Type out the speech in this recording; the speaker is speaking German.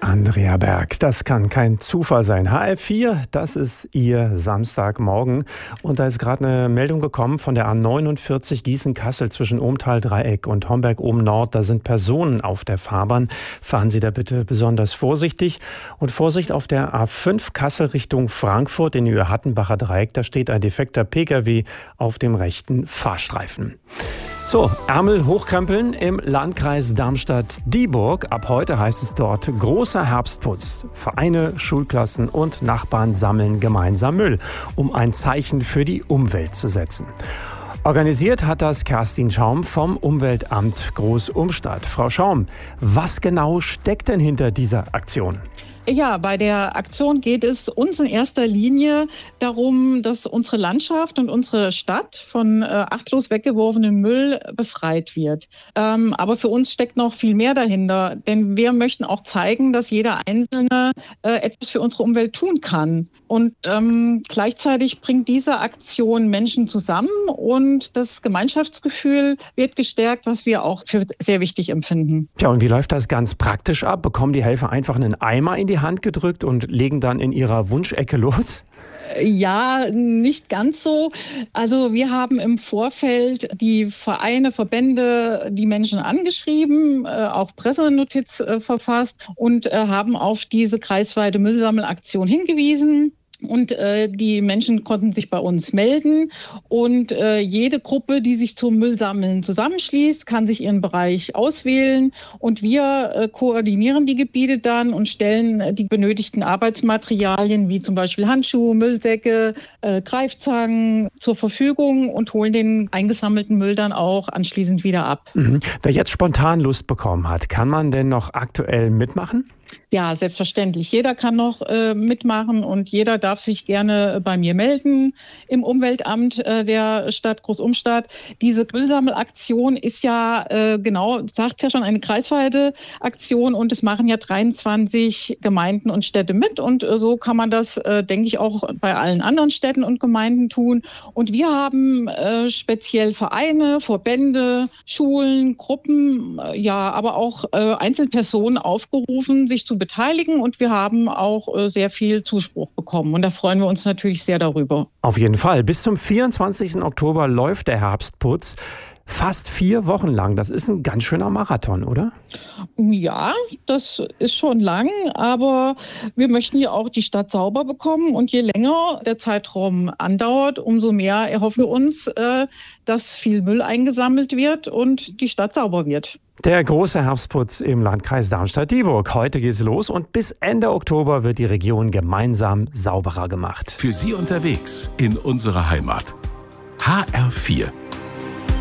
Andrea Berg, das kann kein Zufall sein. HR4, das ist Ihr Samstagmorgen. Und da ist gerade eine Meldung gekommen von der A49 Gießen-Kassel zwischen Ohmtal-Dreieck und Homberg-Oben-Nord. Da sind Personen auf der Fahrbahn. Fahren Sie da bitte besonders vorsichtig. Und Vorsicht auf der A5 Kassel Richtung Frankfurt in Hattenbacher Dreieck. Da steht ein defekter Pkw auf dem rechten Fahrstreifen. So, Ärmel hochkrempeln im Landkreis Darmstadt-Dieburg. Ab heute heißt es dort großer Herbstputz. Vereine, Schulklassen und Nachbarn sammeln gemeinsam Müll, um ein Zeichen für die Umwelt zu setzen. Organisiert hat das Kerstin Schaum vom Umweltamt Groß-Umstadt. Frau Schaum, was genau steckt denn hinter dieser Aktion? Ja, bei der Aktion geht es uns in erster Linie darum, dass unsere Landschaft und unsere Stadt von achtlos weggeworfenem Müll befreit wird. Aber für uns steckt noch viel mehr dahinter, denn wir möchten auch zeigen, dass jeder Einzelne etwas für unsere Umwelt tun kann. Und gleichzeitig bringt diese Aktion Menschen zusammen und das Gemeinschaftsgefühl wird gestärkt, was wir auch für sehr wichtig empfinden. Tja, und wie läuft das ganz praktisch ab? Bekommen die Helfer einfach einen Eimer in die Hand gedrückt und legen dann in ihrer Wunschecke los? Ja, nicht ganz so. Also wir haben im Vorfeld die Vereine, Verbände, die Menschen angeschrieben, auch Pressenotiz verfasst und haben auf diese kreisweite Müllsammelaktion hingewiesen. Und die Menschen konnten sich bei uns melden und jede Gruppe, die sich zum Müllsammeln zusammenschließt, kann sich ihren Bereich auswählen und wir koordinieren die Gebiete dann und stellen die benötigten Arbeitsmaterialien wie zum Beispiel Handschuhe, Müllsäcke, Greifzangen zur Verfügung und holen den eingesammelten Müll dann auch anschließend wieder ab. Wer jetzt spontan Lust bekommen hat, kann man denn noch aktuell mitmachen? Ja, selbstverständlich. Jeder kann noch mitmachen und jeder darf sich gerne bei mir melden im Umweltamt der Stadt Groß-Umstadt. Diese Müllsammelaktion ist ja genau, sagt ja schon, eine kreisweite Aktion und es machen ja 23 Gemeinden und Städte mit und so kann man das, denke ich, auch bei allen anderen Städten und Gemeinden tun. Und wir haben speziell Vereine, Verbände, Schulen, Gruppen, ja, aber auch Einzelpersonen aufgerufen, sich zu beteiligen und wir haben auch sehr viel Zuspruch bekommen und da freuen wir uns natürlich sehr darüber. Auf jeden Fall. Bis zum 24. Oktober läuft der Herbstputz. Fast 4 Wochen lang. Das ist ein ganz schöner Marathon, oder? Ja, das ist schon lang, aber wir möchten ja auch die Stadt sauber bekommen und je länger der Zeitraum andauert, umso mehr erhoffen wir uns, dass viel Müll eingesammelt wird und die Stadt sauber wird. Der große Herbstputz im Landkreis Darmstadt-Dieburg. Heute geht's los und bis Ende Oktober wird die Region gemeinsam sauberer gemacht. Für Sie unterwegs in unserer Heimat. HR4